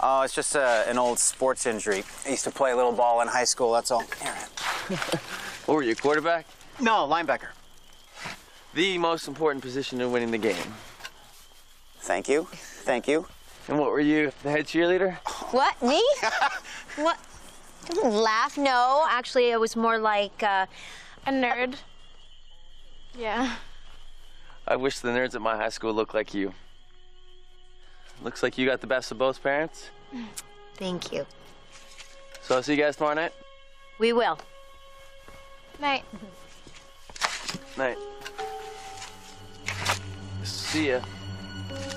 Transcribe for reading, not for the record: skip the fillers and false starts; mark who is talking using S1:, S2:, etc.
S1: Oh, it's just an old sports injury. I used to play a little ball in high school, that's all. Here.
S2: What were you, quarterback?
S1: No, linebacker.
S2: The most important position in winning the game.
S1: Thank you. Thank you.
S2: And what were you, the head cheerleader?
S3: What, me? What? Don't laugh, no. Actually, it was more like,
S4: a nerd. Yeah.
S2: I wish the nerds at my high school looked like you. Looks like you got the best of both parents.
S3: Thank you.
S2: So I'll see you guys tomorrow night?
S3: We will.
S4: Night.
S2: Night. See ya.